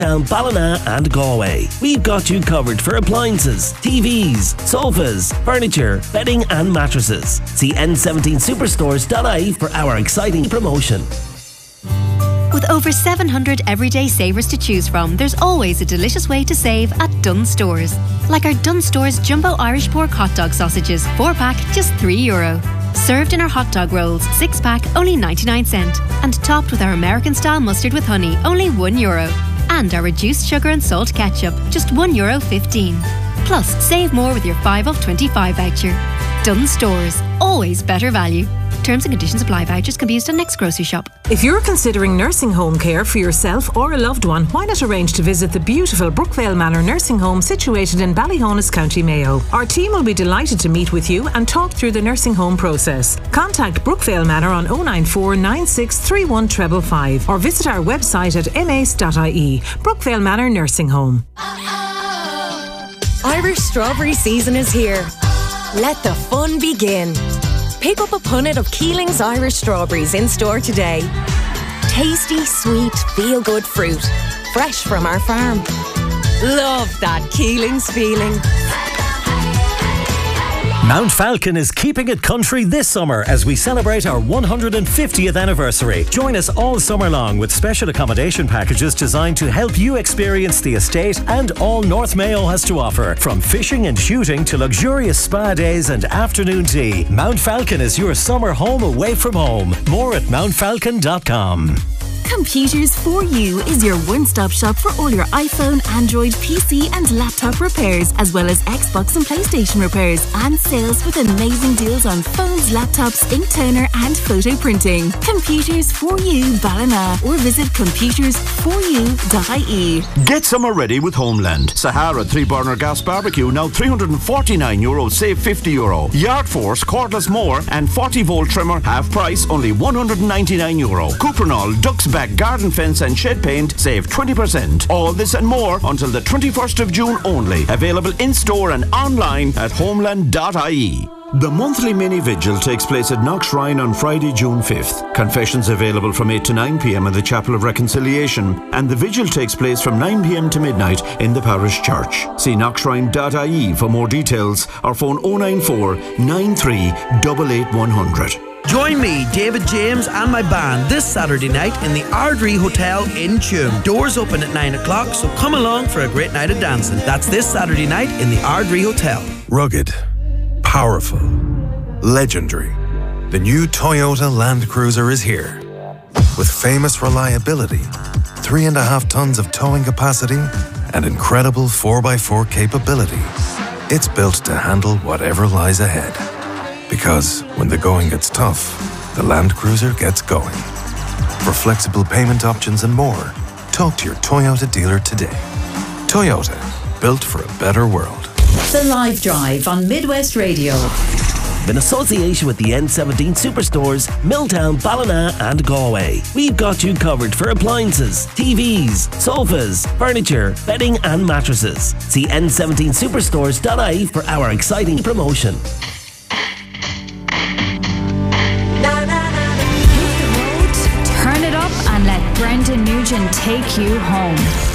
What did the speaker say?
Down Ballina and Galway. We've got you covered for appliances, TVs, sofas, furniture, bedding and mattresses. See n17superstores.ie for our exciting promotion. With over 700 everyday savers to choose from, there's always a delicious way to save at Dunnes Stores. Like our Dunnes Stores Jumbo Irish Pork Hot Dog Sausages, 4-pack, just €3. Served in our hot dog rolls, 6-pack, only 99¢. And topped with our American-style mustard with honey, only €1. And our reduced sugar and salt ketchup, just €1.15. Plus, save more with your 5 off 25 voucher. Dunnes Stores, always better value. Terms and conditions apply. Vouchers can be used on next grocery shop. If you're considering nursing home care for yourself or a loved one, why not arrange to visit the beautiful Brookvale Manor nursing home situated in Ballyhonus, County Mayo. Our team will be delighted to meet with you and talk through the nursing home process. Contact Brookvale Manor on 094 9631 555 or visit our website at mace.ie. Brookvale Manor Nursing Home. Irish strawberry season is here. Let the fun begin. Pick up a punnet of Keeling's Irish strawberries in store today. Tasty, sweet, feel-good fruit. Fresh from our farm. Love that Keeling's feeling. Mount Falcon is keeping it country this summer as we celebrate our 150th anniversary. Join us all summer long with special accommodation packages designed to help you experience the estate and all North Mayo has to offer. From fishing and shooting to luxurious spa days and afternoon tea, Mount Falcon is your summer home away from home. More at mountfalcon.com. Computers for You is your one-stop shop for all your iPhone, Android, PC and laptop repairs, as well as Xbox and PlayStation repairs, and sales with amazing deals on phones, laptops, ink toner and photo printing. Computers for You Ballina, or visit computersforyou.ie. Get summer ready with Homeland. Sahara 3-burner gas barbecue now €349, save €50. Yard Force cordless mower and 40-volt trimmer half price, only €199. Cuprinol Ducks Back garden fence and shed paint, save 20%. All this and more until the 21st of June only. Available in store and online at homeland.ie. The monthly mini vigil takes place at Knock Shrine on Friday, June 5th. Confessions available from 8 to 9 p.m. in the Chapel of Reconciliation, and the vigil takes place from 9 p.m. to midnight in the parish church. See knockshrine.ie for more details or phone 094 93 88100. Join me, David James and my band this Saturday night in the Ardrey Hotel in Tuam. Doors open at 9 o'clock, so come along for a great night of dancing. That's this Saturday night in the Ardrey Hotel. Rugged, powerful, legendary. The new Toyota Land Cruiser is here. With famous reliability, 3.5 tons of towing capacity, and incredible 4x4 capability. It's built to handle whatever lies ahead. Because when the going gets tough, the Land Cruiser gets going. For flexible payment options and more, talk to your Toyota dealer today. Toyota, built for a better world. The Live Drive on Midwest Radio. In association with the N17 Superstores, Milltown, Ballina and Galway. We've got you covered for appliances, TVs, sofas, furniture, bedding and mattresses. See n17superstores.ie for our exciting promotion. Turn it up and let Brendan Nugent take you home.